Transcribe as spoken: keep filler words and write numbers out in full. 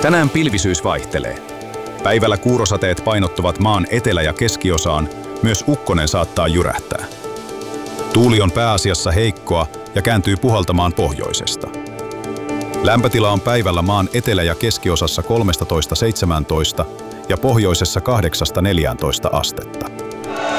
Tänään pilvisyys vaihtelee. Päivällä kuurosateet painottuvat maan etelä- ja keskiosaan, myös ukkonen saattaa jyrähtää. Tuuli on pääasiassa heikkoa ja kääntyy puhaltamaan pohjoisesta. Lämpötila on päivällä maan etelä- ja keskiosassa kolmetoista seitsemäntoista ja pohjoisessa kahdeksasta neljääntoista astetta.